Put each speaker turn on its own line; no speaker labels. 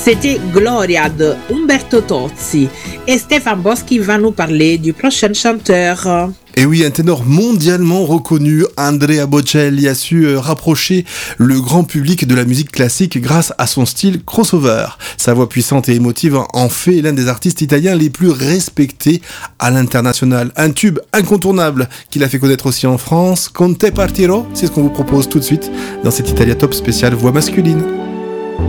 C'était Gloria de Umberto Tozzi et Stéphane Boschi va nous parler du prochain chanteur.
Et oui, un ténor mondialement reconnu, Andrea Bocelli, a su rapprocher le grand public de la musique classique grâce à son style crossover. Sa voix puissante et émotive en fait l'un des artistes italiens les plus respectés à l'international. Un tube incontournable qu'il a fait connaître aussi en France. Con te partirò, c'est ce qu'on vous propose tout de suite dans cet Italia Top spécial voix masculine.